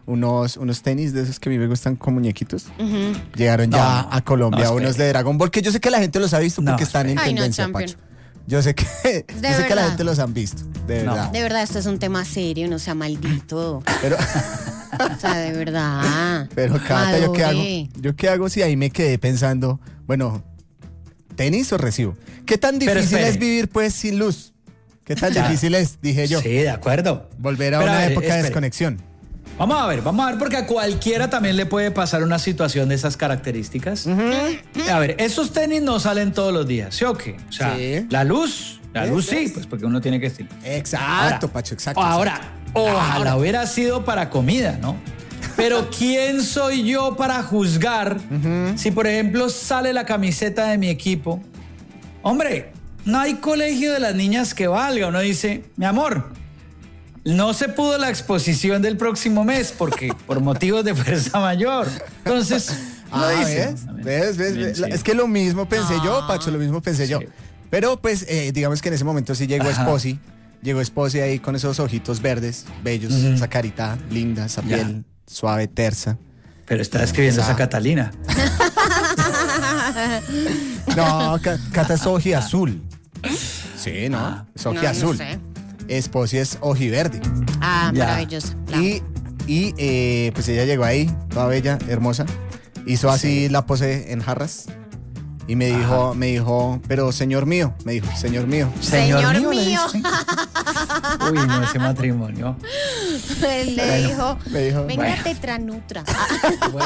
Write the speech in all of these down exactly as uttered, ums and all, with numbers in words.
unos, unos tenis de esos que a mí me gustan con muñequitos. Uh-huh. Llegaron No, ya no, a Colombia no, unos espere. de Dragon Ball, que yo sé que la gente los ha visto No, porque están en Ay, no, tendencia, champion. Pacho. Yo sé que, yo sé verdad. que la gente los han visto, de No. verdad. De verdad, esto es un tema serio, no sea maldito. Pero, O sea, de verdad. pero Cata, ¿yo qué hago? Madure. ¿Yo qué hago si ahí me quedé pensando, bueno, tenis o recibo? ¿Qué tan Pero difícil espere. es vivir pues sin luz? ¿Qué tan Ya. difícil es? Dije yo. Sí, de acuerdo. Volver a Pero una ver, época de espere. desconexión. Vamos a ver, vamos a ver, porque a cualquiera también le puede pasar una situación de esas características. A ver, esos tenis no salen todos los días, ¿sí o qué? O sea, Sí. la luz, la Sí, luz sí. sí, pues porque uno tiene que estar. Exacto, Pacho, exacto. Ahora, exacto. ojalá Ahora. hubiera sido para comida, ¿no? Pero ¿quién soy yo para juzgar si, por ejemplo, sale la camiseta de mi equipo? Hombre, no hay colegio de las niñas que valga. Uno dice, mi amor, no se pudo la exposición del próximo mes porque por motivos de fuerza mayor. Entonces, no Ah, dice. ¿ves? ¿Ves? ¿Ves? Bien, ¿Ves? sí. Es que lo mismo pensé yo, Pacho, lo mismo pensé yo. Sí. Pero pues, eh, digamos que en ese momento sí llegó Ajá. Esposi. Llegó Esposi ahí con esos ojitos verdes, bellos, Ujú. esa carita linda, esa Ya. piel suave, tersa. Pero está escribiendo Ah. esa Catalina. No, Ca- Cata es ojiazul. Sí, ¿no? Ah. Es No, no ojiazul. sé. Esposi es ojiverde. Ah, Ya. maravilloso. La Y, y eh, pues ella llegó ahí, toda bella, hermosa. Hizo así la pose en jarras. Y me dijo, me dijo, pero señor mío, me dijo, señor mío. Señor le mío. dicen. Uy, no, ese matrimonio. Él le Bueno, dijo, me dijo, venga bueno. Tetranutra. Bueno,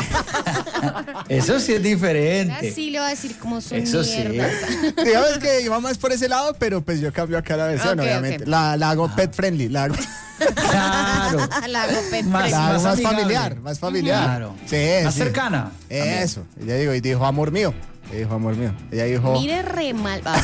eso sí es diferente. Así le va a decir como son Eso sí. mierdas. Digamos que iba más por ese lado, pero pues yo cambio acá la versión, Ok, obviamente. ok. La, la hago pet friendly, la hago, Claro. La hago pet Más- friendly. la hago más más amigable. familiar, más familiar. Claro. Sí, Más sí. cercana. Eso. Ella dijo, y dijo, amor mío. Ella dijo, amor mío. Ella dijo, Mire re mal. Ah,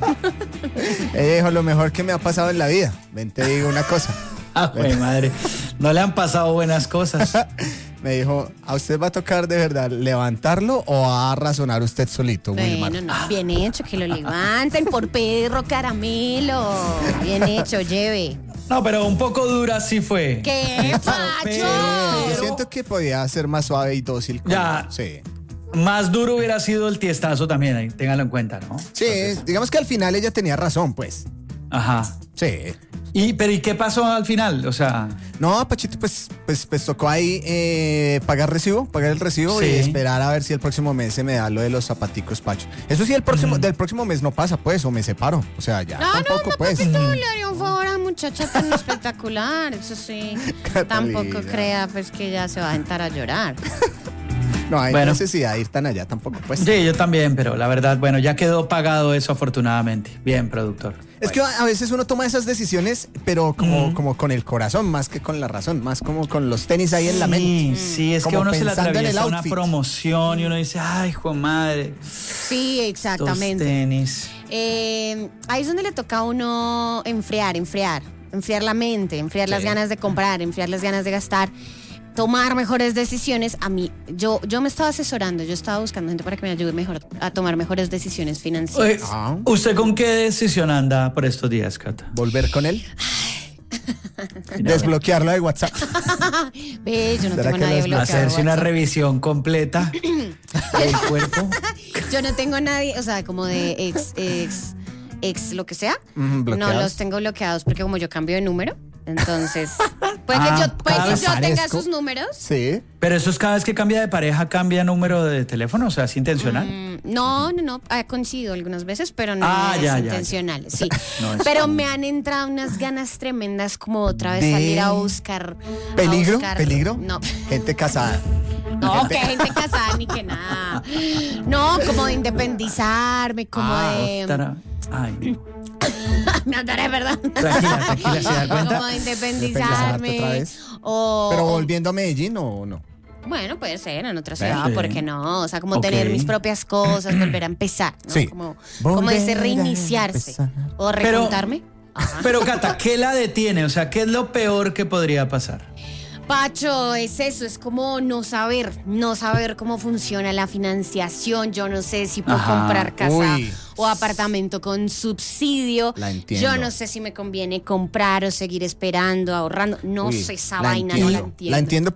ella dijo, lo mejor que me ha pasado en la vida. Ven, te digo una cosa. Ah, mi madre. No le han pasado buenas cosas. Me dijo, ¿a usted va a tocar de verdad levantarlo o va a razonar usted solito, Wilmar? bueno, no, bien hecho, que lo levanten por perro caramelo. Bien hecho, lleve. No, pero un poco dura sí fue. ¿Qué, Yo Pacho? siento que podía ser más suave y dócil. con- Ya. Sí. Más duro hubiera sido el tiestazo también, ahí, ténganlo en cuenta, ¿no? Sí, digamos que al final ella tenía razón, pues. Ajá. Sí. Y, pero ¿y qué pasó al final? O sea, No, Pachito, pues, pues, pues tocó ahí eh, pagar recibo, pagar el recibo Sí. y esperar a ver si el próximo mes se me da lo de los zapaticos, Pacho. Eso sí, el próximo, del próximo mes no pasa, pues, o me separo. O sea, ya No, tampoco, no, no, pues. papito, le haría un favor a la muchacha tan espectacular. Eso sí. Catalina. Tampoco crea pues que ella se va a sentar a llorar. No hay Bueno. necesidad de ir tan allá tampoco, pues. sí, yo también, pero la verdad, bueno, ya quedó pagado eso afortunadamente. Bien, productor. Es que a veces uno toma esas decisiones, pero como, como con el corazón, más que con la razón, más como con los tenis ahí en la mente. Sí, sí, es que Como uno se le pensando en el atraviesa una outfit. promoción y uno dice, ay, hijo de madre, Sí, dos exactamente. tenis. Eh, ahí es donde le toca a uno enfriar, enfriar, enfriar la mente, enfriar las Sí. ganas de comprar, enfriar las ganas de gastar, tomar mejores decisiones. A mí, yo, yo me estaba asesorando, yo estaba buscando gente para que me ayude mejor a tomar mejores decisiones financieras. Oye, Ah. ¿usted con qué decisión anda por estos días, Cata? Volver con él, Mira, desbloquearlo de WhatsApp. Ve, yo no ¿Será tengo que nadie los- bloqueado. hacerse una WhatsApp. revisión completa del cuerpo. Yo no tengo nadie, o sea, como de ex, ex, ex, lo que sea. Ujú, No bloqueados. los tengo bloqueados porque como yo cambio de número, entonces puede Ah, que yo, puede cada que yo vez tenga parezco. sus números. Sí. Pero eso es cada vez que cambia de pareja, cambia número de teléfono, o sea, es intencional. Mm, No, no, no, ha coincidido algunas veces, pero no Ah, es ya, ya, intencional, ya. sí. No es pero como- me han entrado unas ganas tremendas como otra vez De- salir a buscar. a ¿Peligro? buscar- ¿Peligro? No. Gente casada. No, que gente casada ni que nada. No, como de independizarme, como Ah, de. otra- Ay, Me andaré, ¿verdad? tranquila, tranquila, ¿se da cuenta? Como de Otra independizarme. vez. O, Pero o- volviendo a Medellín o no. Bueno, puede ser en otra Sí. ciudad, ¿por qué no? O sea, como Ok. tener mis propias cosas, volver a empezar, ¿no? Sí. Como, como Volver ese a reiniciarse. empezar. O Pero- recontarme. Pero Cata, ¿qué la detiene? O sea, ¿qué es lo peor que podría pasar? Pacho, es eso, es como no saber, no saber cómo funciona la financiación. Yo no sé si puedo Ajá. comprar casa Uy. o apartamento con subsidio. La entiendo. Yo no sé si me conviene comprar o seguir esperando, ahorrando. No Uy, sé esa la vaina, no la entiendo. entiendo. La entiendo